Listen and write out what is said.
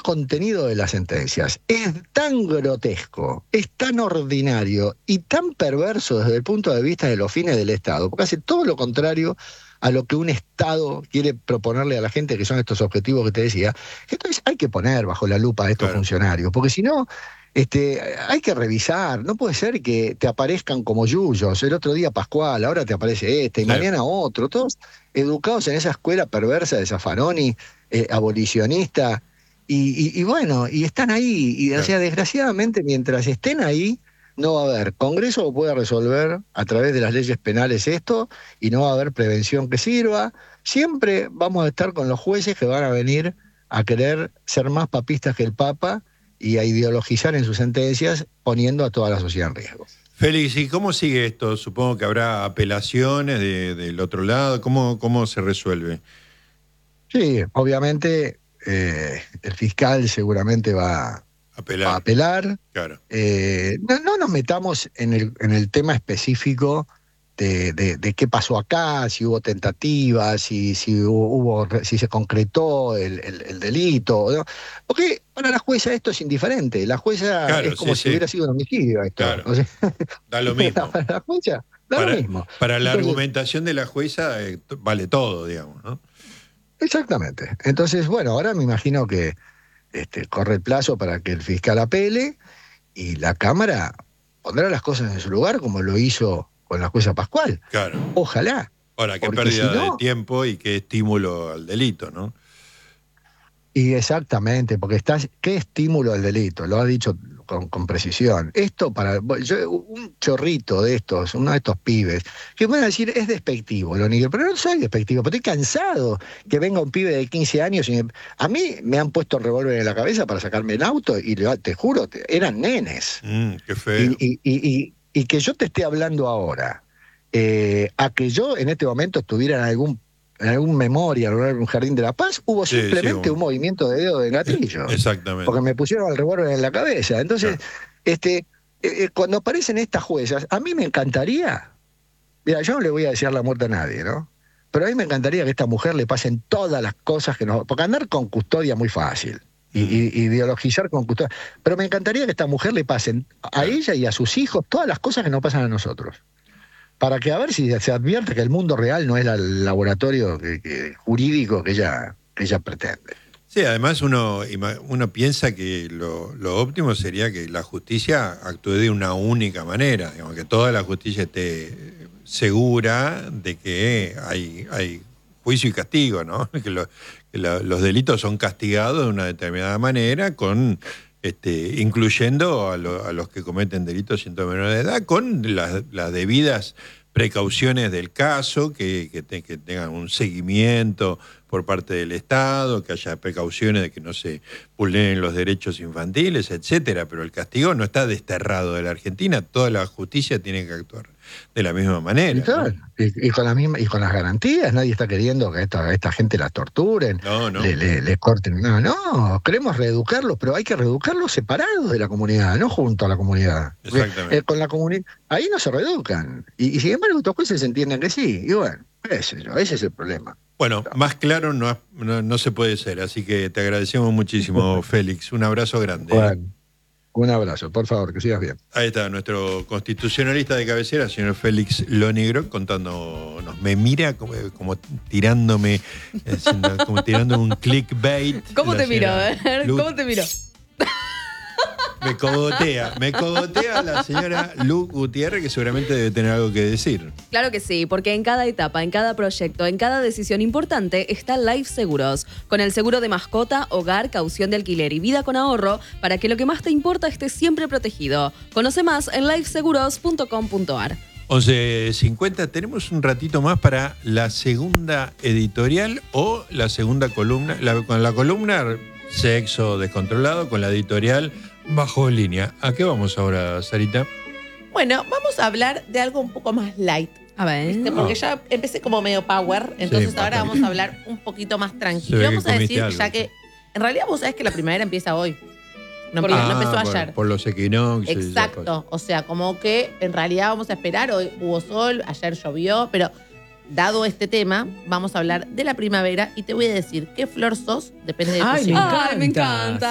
el contenido de las sentencias es tan grotesco, es tan ordinario y tan perverso desde el punto de vista de los fines del Estado, porque hace todo lo contrario a lo que un Estado quiere proponerle a la gente, que son estos objetivos que te decía. Entonces hay que poner bajo la lupa a estos funcionarios, porque si no, hay que revisar. No puede ser que te aparezcan como yuyos. El otro día Pascual, ahora te aparece y mañana otro. Todos educados en esa escuela perversa de Zaffaroni, abolicionista. Y bueno, y están ahí. Y o sea, desgraciadamente, mientras estén ahí, no va a haber Congreso que pueda resolver a través de las leyes penales esto, y no va a haber prevención que sirva. Siempre vamos a estar con los jueces que van a venir a querer ser más papistas que el Papa y a ideologizar en sus sentencias, poniendo a toda la sociedad en riesgo. Félix, ¿y cómo sigue esto? Supongo que habrá apelaciones del otro lado. ¿Cómo se resuelve? Sí, obviamente el fiscal seguramente va a apelar. Claro. No nos metamos en el tema específico de qué pasó acá, si hubo tentativas, si se concretó el delito, ¿no? Porque para la jueza esto es indiferente. La jueza es como si hubiera sido un homicidio esto. Claro. O sea, da lo mismo. Para la jueza da lo mismo. Para la argumentación de la jueza vale todo, digamos, ¿no? Exactamente. Entonces, bueno, ahora me imagino que corre el plazo para que el fiscal apele y la Cámara pondrá las cosas en su lugar, como lo hizo con la jueza Pascual. Claro. Ojalá. Ahora, qué pérdida de tiempo y qué estímulo al delito, ¿no? Y exactamente, porque qué estímulo al delito, lo has dicho con precisión. Esto un chorrito de estos, uno de estos pibes, que van a decir es despectivo, pero no soy despectivo, pero estoy cansado que venga un pibe de 15 años a mí me han puesto el revólver en la cabeza para sacarme el auto y te juro, eran nenes. Qué feo. Y que yo te esté hablando ahora, a que yo en este momento estuviera en algún memorial o en un jardín de la paz, hubo simplemente un movimiento de dedo de gatillo. Exactamente. Porque me pusieron el revólver en la cabeza. Entonces, cuando aparecen estas juezas, a mí me encantaría, mira, yo no le voy a desear la muerte a nadie, ¿no? Pero a mí me encantaría que a esta mujer le pasen todas las cosas que nos... Porque andar con custodia es muy fácil. Y ideologizar con custodia. Pero me encantaría que a esta mujer le pasen a ella y a sus hijos todas las cosas que nos pasan a nosotros. Para que a ver si se advierte que el mundo real no es el laboratorio jurídico que ella pretende. Sí, además uno piensa que lo óptimo sería que la justicia actúe de una única manera, digamos, que toda la justicia esté segura de que hay juicio y castigo, ¿no? Que los delitos son castigados de una determinada manera, incluyendo a los que cometen delitos siendo menores de edad, con las debidas precauciones del caso, que tengan un seguimiento por parte del Estado, que haya precauciones de que no se vulneren los derechos infantiles, etcétera. Pero el castigo no está desterrado de la Argentina, toda la justicia tiene que actuar de la misma manera. Y, claro, ¿no? y con las garantías, nadie está queriendo que a esta gente las torturen, le corten. No, queremos reeducarlos, pero hay que reeducarlos separados de la comunidad, no junto a la comunidad. Exactamente. Con la comunidad, ahí no se reeducan. Y sin embargo, estos jueces entienden que sí. Y bueno, ese es el problema. Bueno, más claro no se puede ser, así que te agradecemos muchísimo, Félix. Un abrazo grande. Bueno, un abrazo, por favor, que sigas bien. Ahí está nuestro constitucionalista de cabecera, señor Félix Lonegro, contándonos. Me mira como tirándome, como tirándome un clickbait. ¿Cómo te miró? ¿Cómo te miró? Me cogotea la señora Lu Gutiérrez, que seguramente debe tener algo que decir. Claro que sí, porque en cada etapa, en cada proyecto, en cada decisión importante está Life Seguros. Con el seguro de mascota, hogar, caución de alquiler y vida con ahorro, para que lo que más te importa esté siempre protegido. Conoce más en lifeseguros.com.ar. 11:50, tenemos un ratito más para la segunda editorial o la segunda columna. Con la columna Sexo Descontrolado, con la editorial Bajo Línea. ¿A qué vamos ahora, Sarita? Bueno, vamos a hablar de algo un poco más light. A ver. Porque ya empecé como medio power, entonces ahora vamos a hablar un poquito más tranquilo. Vamos a decir, ya que en realidad vos sabés que la primavera empieza hoy. No empezó ayer. Por los equinoccios. Exacto. O sea, como que en realidad vamos a esperar. Hoy hubo sol, ayer llovió, pero dado este tema, vamos a hablar de la primavera y te voy a decir qué flor sos, depende de tu signo. Ay, me encanta.